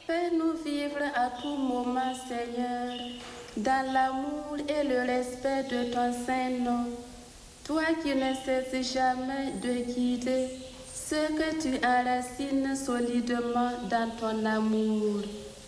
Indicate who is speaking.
Speaker 1: Fais-nous vivre à tout moment, Seigneur, dans l'amour et le respect de ton Saint-Nom. Toi qui ne cesses jamais de guider ceux que tu enracines solidement dans ton amour.